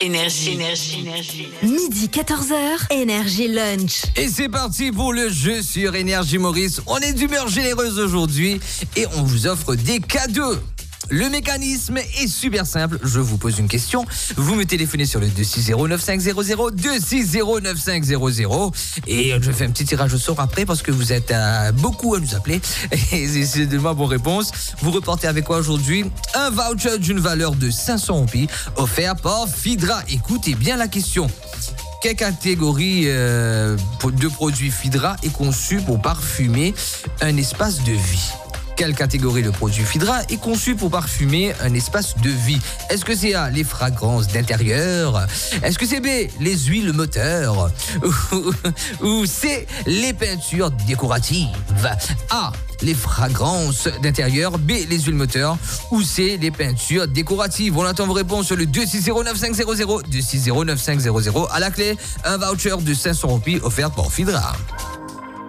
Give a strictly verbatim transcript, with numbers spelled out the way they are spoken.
Énergie, énergie, énergie. Midi quatorze heures, Énergie Lunch. Et c'est parti pour le jeu sur Énergie Maurice. On est d'humeur généreuse aujourd'hui et on vous offre des cadeaux. Le mécanisme est super simple. Je vous pose une question. Vous me téléphonez sur le deux six zéro neuf cinq zéro zéro, deux six zéro neuf cinq zéro zéro. Et je fais un petit tirage au sort après parce que vous êtes euh, beaucoup à nous appeler. Et essayez de moi vos réponses. Vous reportez avec quoi aujourd'hui? Un voucher d'une valeur de cinq cents roupies offert par Fidra. Écoutez bien la question. Quelle catégorie euh, de produits Fidra est conçue pour parfumer un espace de vie? Quelle catégorie de produits Fidra est conçue pour parfumer un espace de vie? Est-ce que c'est A, les fragrances d'intérieur? Est-ce que c'est B, les huiles moteurs? Ou, ou C, les peintures décoratives? A, les fragrances d'intérieur, B, les huiles moteurs, ou C, les peintures décoratives? On attend vos réponses sur le deux six zéro neuf cinq zéro zéro, deux six zéro neuf cinq zéro zéro. À la clé, un voucher de cinq cents roupies offert par Fidra.